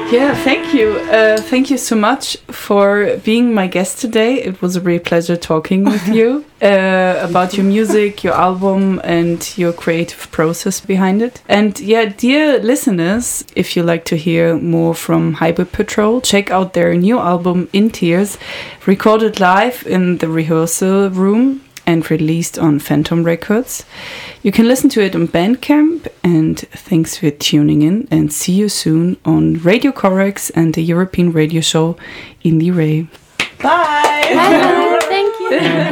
Yeah, thank you. Thank you so much for being my guest today. It was a real pleasure talking with you about your music, your album, and your creative process behind it. And yeah, dear listeners, if you like to hear more from Hybrid Patrol, check out their new album, In Tears, recorded live in the rehearsal room and released on Phantom Records. You can listen to it on Bandcamp, and thanks for tuning in, and see you soon on Radio Corax and the European radio show Indie Ray. Bye! Bye. Thank you.